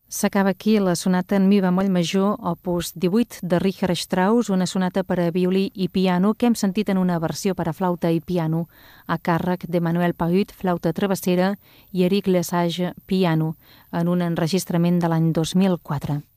S'acaba aquí la sonata en mi bemoll major, opus 18 de Richard Strauss, una sonata per a violí i piano que hem sentit en una versió per a flauta i piano, a càrrec de Manuel Pahut, flauta travessera, i Eric Lesage, piano, en un enregistrament de l'any 2004.